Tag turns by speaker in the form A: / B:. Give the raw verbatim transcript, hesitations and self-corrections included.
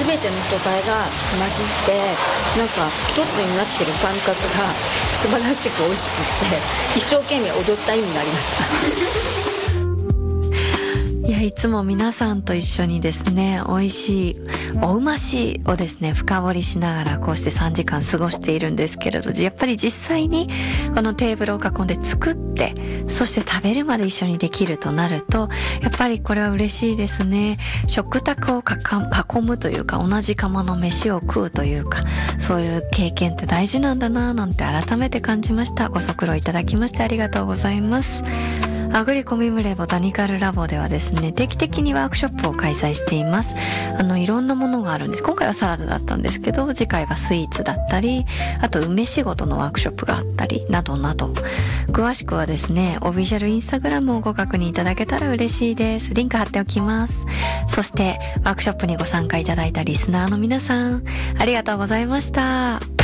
A: 全ての素材が混じってなんか一つになってる感覚が素晴らしく美味しくって一生懸命踊った意味がありました
B: いや、いつも皆さんと一緒にですね、美味しいおうましをですね深掘りしながらこうしてさんじかん過ごしているんですけれど、やっぱり実際にこのテーブルを囲んで作って、そして食べるまで一緒にできるとなると、やっぱりこれは嬉しいですね。食卓を囲むというか、同じ釜の飯を食うというか、そういう経験って大事なんだななんて改めて感じました。ご足労いただきましてありがとうございます。アグリコミムレボタニカルラボではですね、定期的にワークショップを開催しています。あのいろんなものがあるんです。今回はサラダだったんですけど、次回はスイーツだったり、あと梅仕事のワークショップがあったりなどなど、詳しくはですねオフィシャルインスタグラムをご確認いただけたら嬉しいです。リンク貼っておきます。そしてワークショップにご参加いただいたリスナーの皆さん、ありがとうございました。